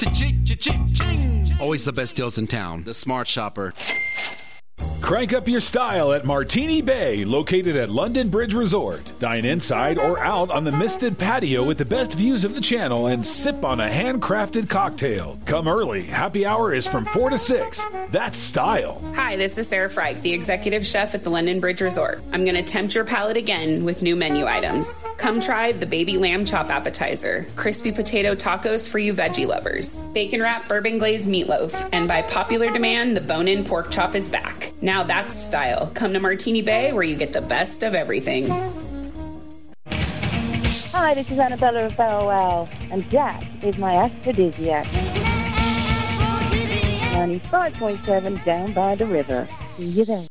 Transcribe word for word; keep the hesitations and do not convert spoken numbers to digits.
Always the best deals in town. The Smart Shopper. Crank up your style at Martini Bay, located at London Bridge Resort. Dine inside or out on the misted patio with the best views of the channel and sip on a handcrafted cocktail. Come early. Happy hour is from four to six. That's style. Hi, this is Sarah Freich, the executive chef at the London Bridge Resort. I'm going to tempt your palate again with new menu items. Come try the baby lamb chop appetizer, crispy potato tacos for you veggie lovers, bacon wrap bourbon glazed meatloaf, and by popular demand, the bone-in pork chop is back. Now that's style. Come to Martini Bay where you get the best of everything. Hi, this is Annabella of Bow Wow, and Jack is my aphrodisiac. ninety-five point seven down by the river. See you there.